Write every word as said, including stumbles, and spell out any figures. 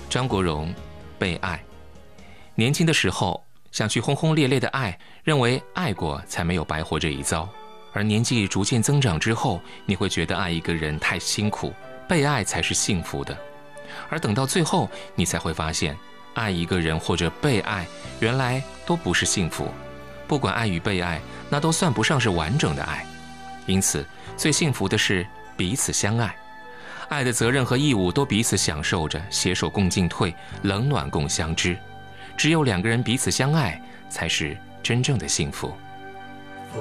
张国荣，被爱。年轻的时候想去轰轰烈烈的爱，认为爱过才没有白活这一遭。而年纪逐渐增长之后，你会觉得爱一个人太辛苦，被爱才是幸福的。而等到最后，你才会发现，爱一个人或者被爱，原来都不是幸福。不管爱与被爱，那都算不上是完整的爱。因此，最幸福的是彼此相爱，爱的责任和义务都彼此享受着，携手共进退，冷暖共相知。只有两个人彼此相爱，才是真正的幸福。